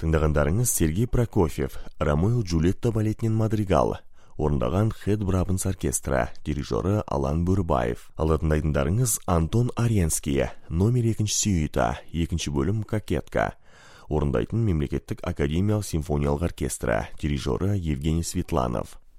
Тыңдағандарыңыз Сергей Прокофьев, Ромео Джульетта балетінен мадригал. Орындаған Хэд Брабанс оркестра, дирижері Алан Бөрібаев. Ал тыңдайтындарыңыз Антон Аренский, номер 2 сюита, 2 бөлім кокетка. Орындайтын Мемлекеттік академиялық симфониялық оркестра, дирижері Евгений Светланов.